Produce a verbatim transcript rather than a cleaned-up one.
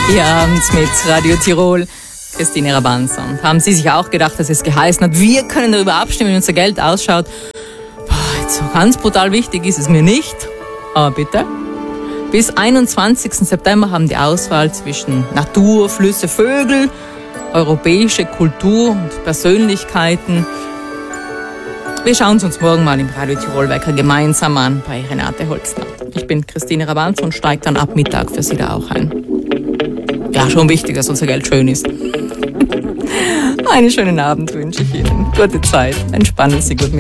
Ihr Abend mit Radio Tirol, Christine Rabanza. Und haben Sie sich auch gedacht, dass es geheißen hat, wir können darüber abstimmen, wie unser Geld ausschaut? Boah, jetzt so ganz brutal wichtig ist es mir nicht. Aber bitte. Bis einundzwanzigsten September haben die Auswahl zwischen Natur, Flüsse, Vögel, europäische Kultur und Persönlichkeiten. Wir schauen es uns morgen mal im Radio Tirol Wecker gemeinsam an bei Renate Holzner. Ich bin Christine Rabanza und steige dann ab Mittag für Sie da auch ein. Ja, schon wichtig, dass unser Geld schön ist. Einen schönen Abend wünsche ich Ihnen. Gute Zeit. Entspannen Sie gut mit.